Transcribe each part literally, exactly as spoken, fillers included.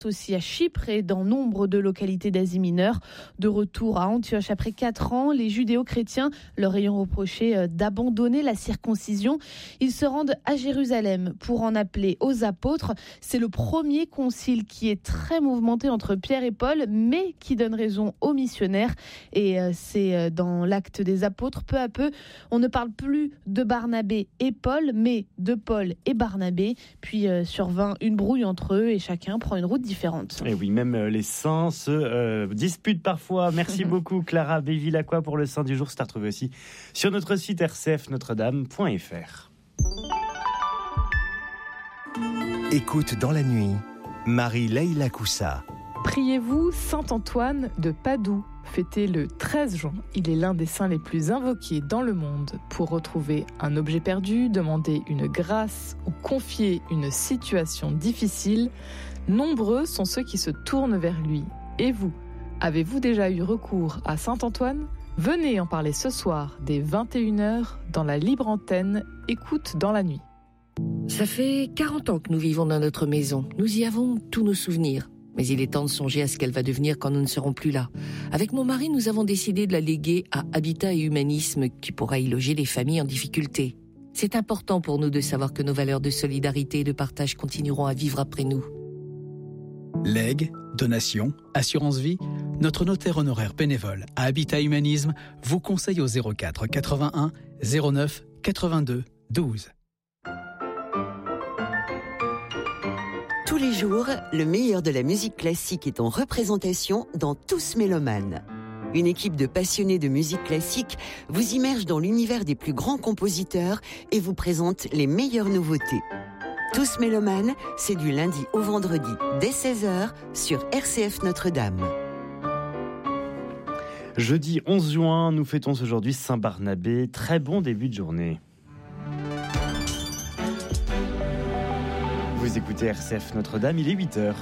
aussi à Chypre et dans nombre de localités d'Asie mineure. De retour à Antioche après quatre ans, les judéo-chrétiens leur ayant reproché d'abandonner la circoncision, ils se rendent à Jérusalem pour en appeler aux apôtres. C'est le premier concile qui est très mouvementé entre Pierre et Paul, mais qui donne raison aux missionnaires. Et c'est dans l'acte des apôtres, peu à peu, on ne parle plus de Barnabé et Paul, mais de Paul et Barnabé. Puis survint une brouille entre eux et chacun prend une route différente. Différentes. Et oui, même les saints se euh, disputent parfois. Merci beaucoup Clara Béville-Lacroix pour le saint du jour. C'est à retrouver aussi sur notre site r c f notre dame point f r. Écoute dans la nuit, Marie-Leila Coussa. Priez-vous Saint Antoine de Padoue, fêté le treize juin. Il est l'un des saints les plus invoqués dans le monde pour retrouver un objet perdu, demander une grâce ou confier une situation difficile. Nombreux sont ceux qui se tournent vers lui. Et vous, avez-vous déjà eu recours à Saint Antoine ? Venez en parler ce soir dès vingt et une heures dans la libre antenne Écoute dans la nuit. Ça fait quarante ans que nous vivons dans notre maison. Nous y avons tous nos souvenirs. Mais il est temps de songer à ce qu'elle va devenir quand nous ne serons plus là. Avec mon mari, nous avons décidé de la léguer à Habitat et Humanisme qui pourra y loger les familles en difficulté. C'est important pour nous de savoir que nos valeurs de solidarité et de partage continueront à vivre après nous. Legs, donations, assurance vie, notre notaire honoraire bénévole à Habitat Humanisme vous conseille au zéro quatre quatre-vingt-un zéro neuf quatre-vingt-deux douze. Tous les jours, le meilleur de la musique classique est en représentation dans Tous Mélomanes. Une équipe de passionnés de musique classique vous immerge dans l'univers des plus grands compositeurs et vous présente les meilleures nouveautés. Tous Mélomanes, c'est du lundi au vendredi dès seize heures sur R C F Notre-Dame. Jeudi onze juin, nous fêtons aujourd'hui Saint-Barnabé. Très bon début de journée. Vous écoutez R C F Notre-Dame, il est huit heures.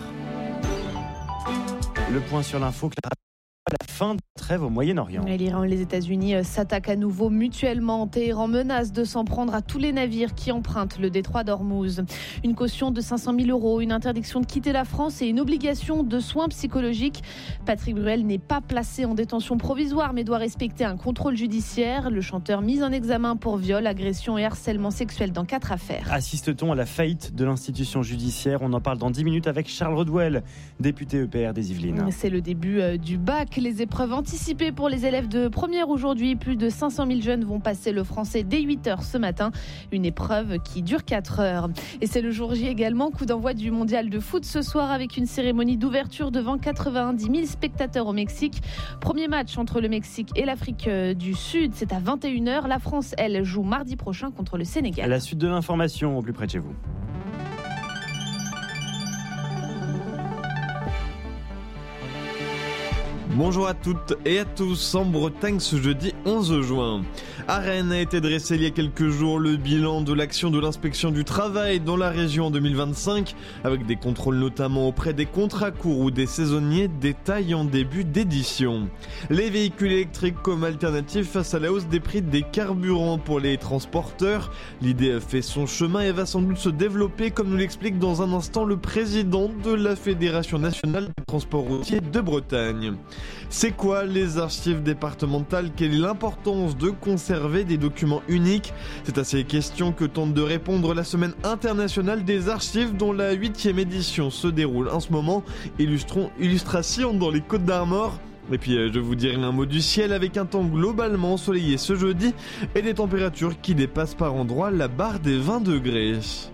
Le point sur l'info, Clara. La fin de trêve au Moyen-Orient. L'Iran et les États-Unis s'attaquent à nouveau mutuellement. Téhéran menace de s'en prendre à tous les navires qui empruntent le détroit d'Ormuz. Une caution de cinq cent mille euros, une interdiction de quitter la France et une obligation de soins psychologiques. Patrick Bruel n'est pas placé en détention provisoire mais doit respecter un contrôle judiciaire. Le chanteur mis en examen pour viol, agression et harcèlement sexuel dans quatre affaires. Assiste-t-on à la faillite de l'institution judiciaire ? On en parle dans dix minutes avec Charles Rodwell, député E P R des Yvelines. C'est le début du bac. Les épreuves anticipées pour les élèves de première aujourd'hui. Plus de cinq cent mille jeunes vont passer le français dès huit heures ce matin. Une épreuve qui dure quatre heures. Et c'est le jour J également. Coup d'envoi du mondial de foot ce soir avec une cérémonie d'ouverture devant quatre-vingt-dix mille spectateurs au Mexique. Premier match entre le Mexique et l'Afrique du Sud. C'est à vingt et une heures. La France, elle, joue mardi prochain contre le Sénégal. À la suite de l'information au plus près de chez vous. Bonjour à toutes et à tous. En Bretagne, ce jeudi onze juin. À Rennes a été dressé il y a quelques jours le bilan de l'action de l'inspection du travail dans la région en deux mille vingt-cinq, avec des contrôles notamment auprès des contrats courts ou des saisonniers, détail en début d'édition. Les véhicules électriques comme alternative face à la hausse des prix des carburants pour les transporteurs. L'idée fait son chemin et va sans doute se développer, comme nous l'explique dans un instant le président de la Fédération nationale des transports routiers de Bretagne. C'est quoi les archives départementales ? Quelle est l'importance de conserver des documents uniques ? C'est à ces questions que tente de répondre la Semaine internationale des archives dont la huitième édition se déroule en ce moment. Illustrons illustration dans les Côtes d'Armor. Et puis je vous dirai un mot du ciel avec un temps globalement ensoleillé ce jeudi et des températures qui dépassent par endroits la barre des vingt degrés.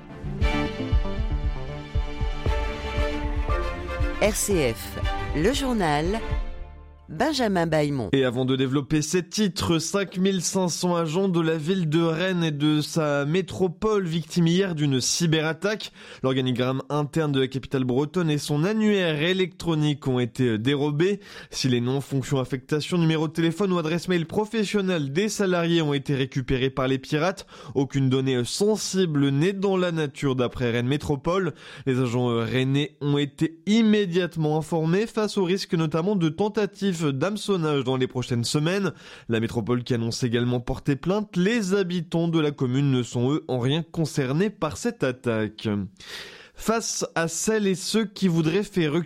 R C F, le journal, Benjamin Bailmont. Et avant de développer ces titres, cinq mille cinq cents agents de la ville de Rennes et de sa métropole victimes hier d'une cyberattaque. L'organigramme interne de la capitale bretonne et son annuaire électronique ont été dérobés. Si les noms, fonctions, affectations, numéro de téléphone ou adresse mail professionnelle des salariés ont été récupérés par les pirates, aucune donnée sensible n'est dans la nature d'après Rennes Métropole. Les agents rennais ont été immédiatement informés face au risque notamment de tentatives d'hameçonnage dans les prochaines semaines. La métropole qui annonce également porter plainte. Les habitants de la commune ne sont eux en rien concernés par cette attaque. face à celles et ceux qui voudraient faire